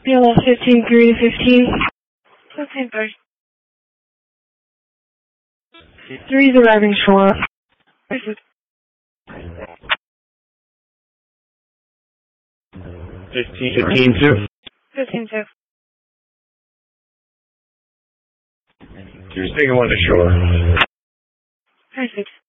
BLS 15-3 to 15. 15-3. 3's arriving shore. 15-2. 15-2. You're taking one to shore. 36.